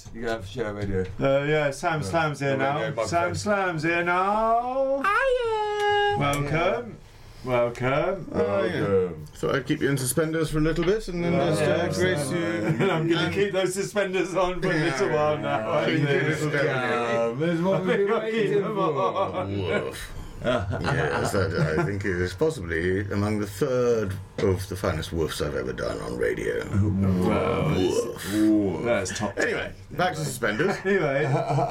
You have share radio. Yeah, Sam Slam's here now. Sam Slam's here now. Hiya. Welcome. Thought I'd keep you in suspenders for a little bit and then just grace you. I'm going to keep those suspenders on for a little while now. There's what we've been waiting for. Woof. Yes, I think it is possibly among the third of the finest woofs I've ever done on radio. Woof. That's top. Anyway, back to suspenders. Anyway.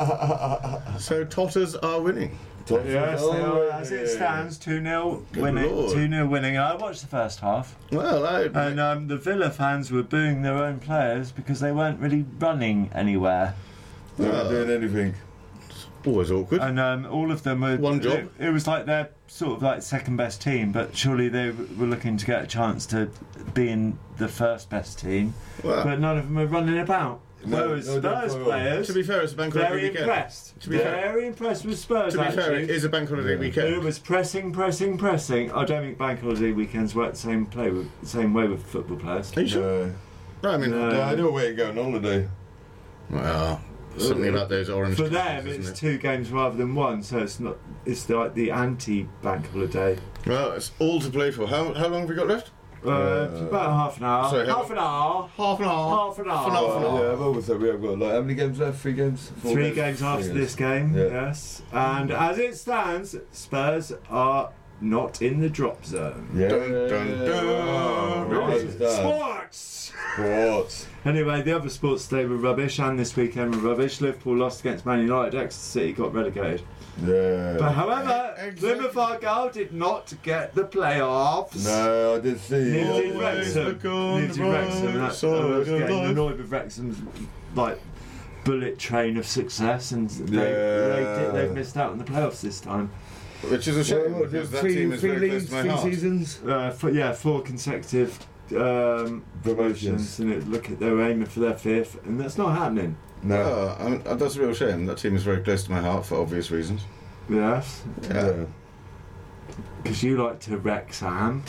So Totters are winning. Yes, they are. As it stands, 2-0 winning. Lord. 2-0 winning. I watched the first half. Well, And the Villa fans were booing their own players because they weren't really running anywhere. They're not doing anything. always awkward. And all of them were One job. It was like their sort of like second best team, but surely they were looking to get a chance to be in the first best team. Well, But none of them were running about. Whereas Spurs players, to be fair, it's a bank holiday very weekend. impressed. To be fair- Very impressed with Spurs. To be fair, actually. it is a bank holiday It weekend. was pressing. I don't think bank holiday weekends work the same way with football players. Are you sure? No, I mean, No, I know where to go on holiday. well, something about those orange. For colours, them, isn't it's it? 2 games rather than 1, so it's not. It's like the anti-bank holiday. Well, it's all to play for. How long have we got left? About half an hour. Sorry, half an hour. Half an hour. Half an hour. For half an hour. Yeah, I've always said we have got like how many games left? 3 games? 4 3 games after Three this game, Yeah. yes. And as it stands, Spurs are not in the drop zone. Yeah. Dun, dun, dun. Really? Sports! Sports. Anyway, the other sports today were rubbish, and this weekend were rubbish. Liverpool lost against Man United. Exeter City got relegated. Yeah. But however, Exactly. Plymouth Argyle did not get the playoffs. No, I did see. Neither did Always Wrexham. look on Neither the did Wrexham. bright I side was of getting life. annoyed with Wrexham's like bullet train of success, and Yeah. they've missed out on the playoffs this time. Which is a shame because that team is very close to my heart. seasons. 4 consecutive promotions, and they were aiming for their 5th, and that's not happening. No. That's a real shame. That team is very close to my heart for obvious reasons. Yes, Yeah. because you like to Wrexham.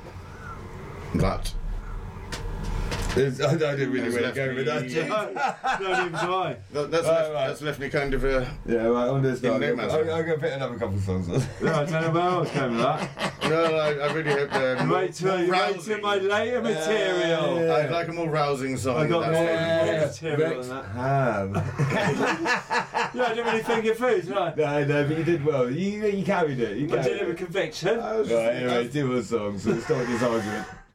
That. I didn't really It's want to left go with that. me- Jim. No, neither do I. That's left me kind of Yeah, right, on this In I'm no man's going land. to fit another couple of songs on. No, I don't know where I was going with that. No, I really hope they're more Wait till rousing. my later material. Yeah. I'd like a more rousing song. I got than more that. material than that. Ham. Yeah, I didn't really think it through, did I? No, but you did well. You carried it. You I carried did it it. with conviction. Right, anyway, do a song, so let's start this argument.